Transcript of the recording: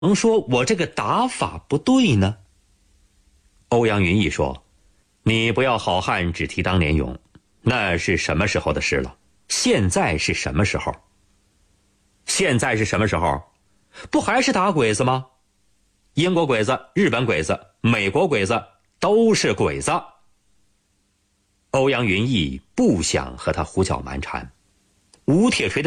能说我这个打法不对呢？欧阳云逸说，你不要好汉只提当年勇，那是什么时候的事了？现在是什么时候？现在是什么时候？不还是打鬼子吗？英国鬼子、日本鬼子、美国鬼子都是鬼子。欧阳云逸不想和他胡搅蛮缠。吴铁锤的